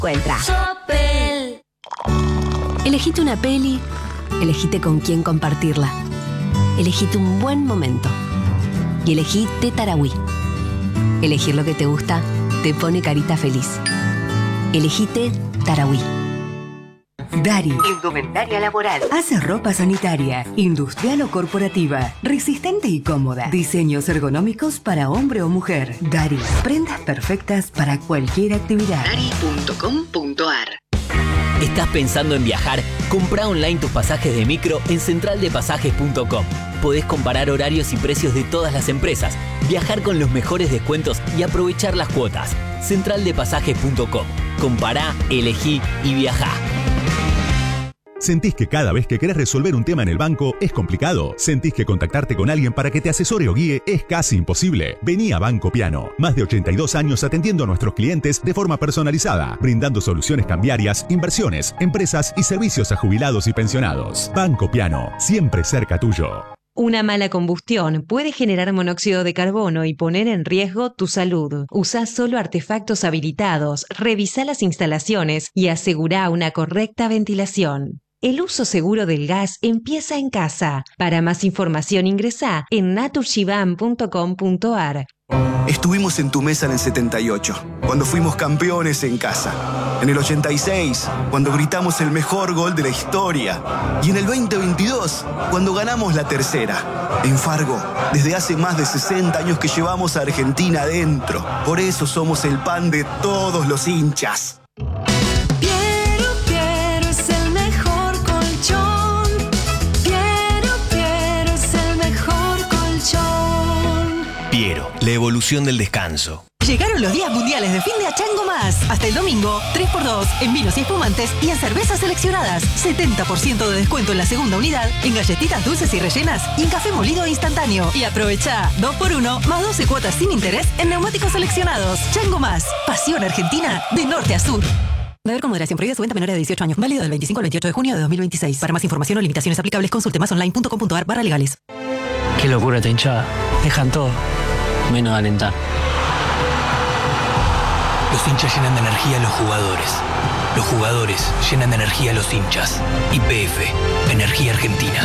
encuentra. Elegite una peli, elegite con quién compartirla. Elegite un buen momento. Y elegite Tarahui. Elegir lo que te gusta te pone carita feliz. Elegite Tarahui. Dari. Indumentaria laboral. Hace ropa sanitaria, industrial o corporativa, resistente y cómoda. Diseños ergonómicos para hombre o mujer. Dari. Prendas perfectas para cualquier actividad. Dari.com.ar. ¿Estás pensando en viajar? Comprá online tus pasajes de micro en centraldepasajes.com. Podés comparar horarios y precios de todas las empresas, viajar con los mejores descuentos y aprovechar las cuotas. Centraldepasajes.com. Compará, elegí y viajá. ¿Sentís que cada vez que querés resolver un tema en el banco es complicado? ¿Sentís que contactarte con alguien para que te asesore o guíe es casi imposible? Vení a Banco Piano. Más de 82 años atendiendo a nuestros clientes de forma personalizada, brindando soluciones cambiarias, inversiones, empresas y servicios a jubilados y pensionados. Banco Piano, siempre cerca tuyo. Una mala combustión puede generar monóxido de carbono y poner en riesgo tu salud. Usá solo artefactos habilitados, revisá las instalaciones y asegurá una correcta ventilación. El uso seguro del gas empieza en casa. Para más información ingresá en naturshiban.com.ar. Estuvimos en tu mesa en el 78, cuando fuimos campeones en casa. En el 86, cuando gritamos el mejor gol de la historia. Y en el 2022, cuando ganamos la tercera. En Fargo, desde hace más de 60 años que llevamos a Argentina adentro. Por eso somos el pan de todos los hinchas. Piero, la evolución del descanso. Llegaron los días mundiales de fin de Chango Más. Hasta el domingo, 3x2 en vinos y espumantes y en cervezas seleccionadas. 70% de descuento en la segunda unidad, en galletitas dulces y rellenas y en café molido instantáneo. Y aprovecha 2x1 más 12 cuotas sin interés en neumáticos seleccionados. Chango Más, pasión argentina de norte a sur. Beber con moderación, prohibida su venta a menores de 18 años. Válido del 25 al 28 de junio de 2026. Para más información o limitaciones aplicables, consulte masonline.com.ar/legales. Qué locura esta hinchada. Dejan todo, menos alentar. Los hinchas llenan de energía a los jugadores. Los jugadores llenan de energía a los hinchas. YPF, Energía Argentina.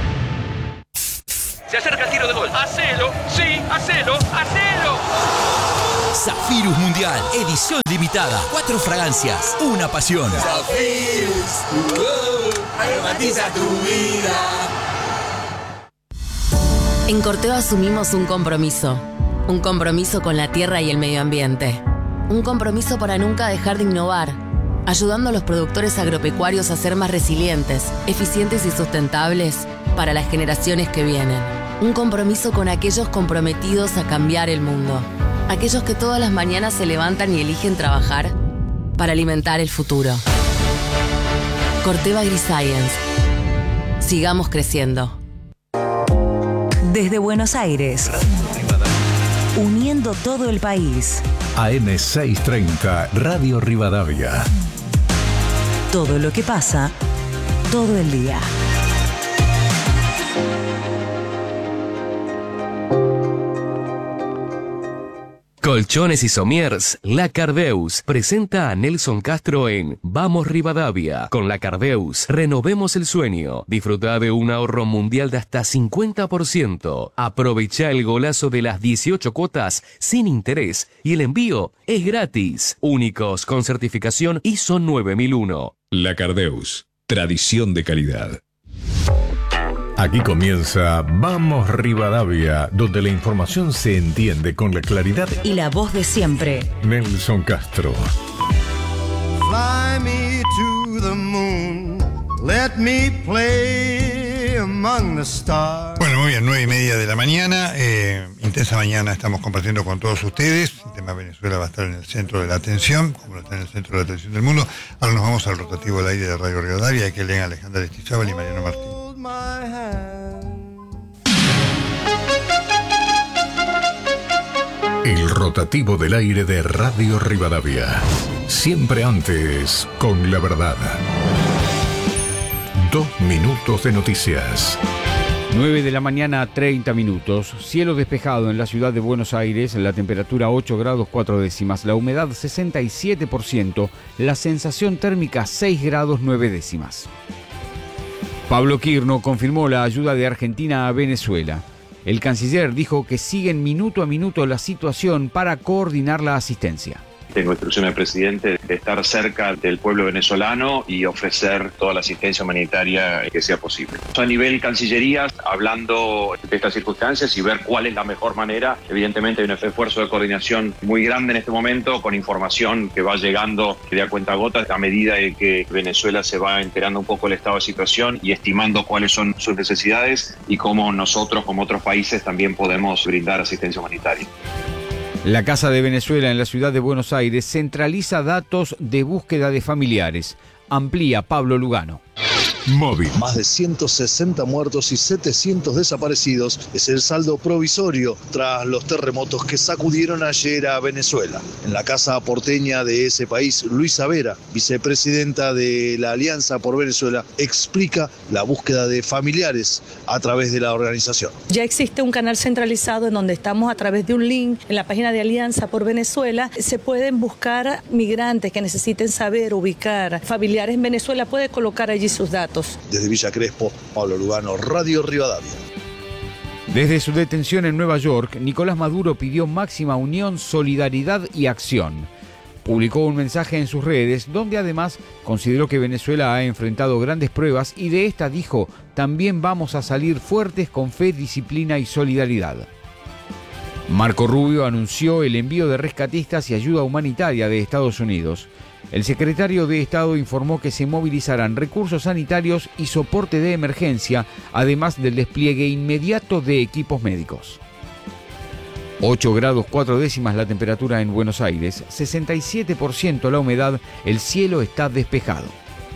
Se acerca el tiro de gol. ¡Hacelo! ¡Sí! ¡Hacelo! ¡Hacelo! Zafirus Mundial, edición limitada. 4 fragancias, una pasión. Zafirus, aromatiza tu vida. En Corteva asumimos un compromiso con la tierra y el medio ambiente. Un compromiso para nunca dejar de innovar, ayudando a los productores agropecuarios a ser más resilientes, eficientes y sustentables para las generaciones que vienen. Un compromiso con aquellos comprometidos a cambiar el mundo. Aquellos que todas las mañanas se levantan y eligen trabajar para alimentar el futuro. Corteva AgriScience. Sigamos creciendo. Desde Buenos Aires, uniendo todo el país. AM630, Radio Rivadavia. Todo lo que pasa, todo el día. Colchones y Somiers, La Cardeus presenta a Nelson Castro en Vamos Rivadavia. Con La Cardeus, renovemos el sueño. Disfruta de un ahorro mundial de hasta 50%. Aprovecha el golazo de las 18 cuotas sin interés y el envío es gratis. Únicos con certificación ISO 9001. La Cardeus, tradición de calidad. Aquí comienza Vamos Rivadavia, donde la información se entiende con la claridad y la voz de siempre. Nelson Castro. Fly me to the moon, let me play among the stars. Bueno, muy bien, 9:30 de la mañana, intensa mañana estamos compartiendo con todos ustedes. El tema Venezuela va a estar en el centro de la atención, como lo está en el centro de la atención del mundo. Ahora nos vamos al rotativo al aire de Radio Rivadavia, que leen Alejandra Estizábal y Mariano Martín. El rotativo del aire de Radio Rivadavia. Siempre antes, con la verdad. 2 minutos de noticias. 9 de la mañana, 30 minutos. Cielo despejado en la ciudad de Buenos Aires, la temperatura 8 grados 4 décimas, la humedad 67%, la sensación térmica 6 grados 9 décimas. Pablo Quirno confirmó la ayuda de Argentina a Venezuela. El canciller dijo que siguen minuto a minuto la situación para coordinar la asistencia. Tengo instrucción del presidente de estar cerca del pueblo venezolano y ofrecer toda la asistencia humanitaria que sea posible. A nivel Cancillería, hablando de estas circunstancias y ver cuál es la mejor manera. Evidentemente hay un esfuerzo de coordinación muy grande en este momento, con información que va llegando de a cuentagotas a medida de que Venezuela se va enterando un poco del estado de situación y estimando cuáles son sus necesidades y cómo nosotros, como otros países, también podemos brindar asistencia humanitaria. La Casa de Venezuela en la ciudad de Buenos Aires centraliza datos de búsqueda de familiares. Amplía Pablo Lugano. Móvil. Más de 160 muertos y 700 desaparecidos es el saldo provisorio tras los terremotos que sacudieron ayer a Venezuela. En la casa porteña de ese país, Luisa Vera, vicepresidenta de la Alianza por Venezuela, explica la búsqueda de familiares a través de la organización. Ya existe un canal centralizado en donde estamos a través de un link en la página de Alianza por Venezuela. Se pueden buscar migrantes que necesiten saber, ubicar familiares en Venezuela, puede colocar allí sus datos. Desde Villa Crespo, Pablo Lugano, Radio Rivadavia. Desde su detención en Nueva York, Nicolás Maduro pidió máxima unión, solidaridad y acción. Publicó un mensaje en sus redes donde además consideró que Venezuela ha enfrentado grandes pruebas y de esta dijo: también vamos a salir fuertes con fe, disciplina y solidaridad. Marco Rubio anunció el envío de rescatistas y ayuda humanitaria de Estados Unidos. El secretario de Estado informó que se movilizarán recursos sanitarios y soporte de emergencia, además del despliegue inmediato de equipos médicos. 8 grados 4 décimas la temperatura en Buenos Aires, 67% la humedad, el cielo está despejado.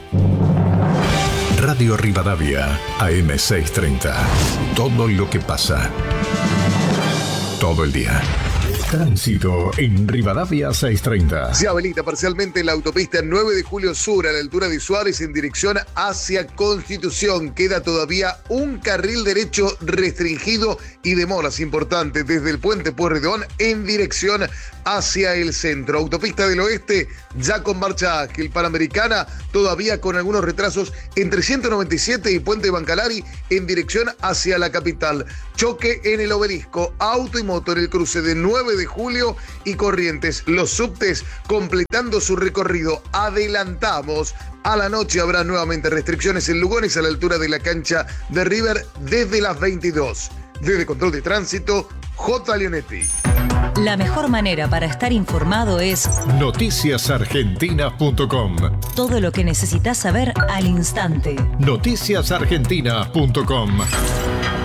Radio Rivadavia, AM630. Todo lo que pasa. Todo el día. Tránsito en Rivadavia 630. Se habilita parcialmente la autopista 9 de Julio Sur a la altura de Suárez en dirección hacia Constitución. Queda todavía un carril derecho restringido y demoras importantes desde el puente Pueyrredón en dirección hacia el centro. Autopista del Oeste ya con marcha ágil. Panamericana todavía con algunos retrasos entre 197 y Puente Bancalari en dirección hacia la capital. Choque en el Obelisco, auto y moto en el cruce de 9 de Julio y Corrientes. Los subtes completando su recorrido. Adelantamos. A la noche habrá nuevamente restricciones en Lugones a la altura de la cancha de River desde las 22. Desde Control de Tránsito, J. Leonetti. La mejor manera para estar informado es noticiasargentinas.com. Todo lo que necesitas saber al instante. Noticiasargentinas.com.